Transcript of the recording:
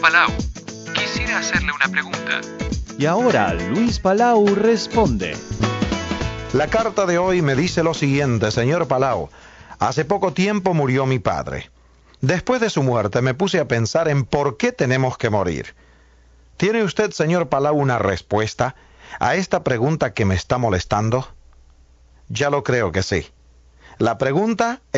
Palau. Quisiera hacerle una pregunta. Y ahora Luis Palau responde. La carta de hoy me dice lo siguiente, señor Palau. Hace poco tiempo murió mi padre. Después de su muerte me puse a pensar en por qué tenemos que morir. ¿Tiene usted, señor Palau, una respuesta a esta pregunta que me está molestando? Ya lo creo que sí. La pregunta